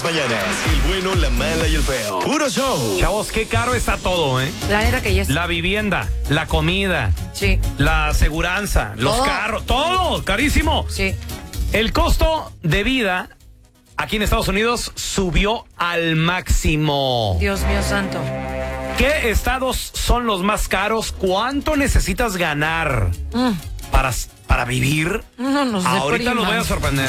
mañanas. El bueno, la mala y el feo. Puro show. Chavos, qué caro está todo, ¿eh? La neta que ya es. La vivienda, la comida, Sí, la aseguranza, los Todo. carros, todo carísimo. sí. El costo de vida aquí en Estados Unidos subió al máximo. Dios mío santo. ¿Qué estados son los más caros? ¿Cuánto necesitas ganar para vivir? No sé. Ahorita los voy a sorprender.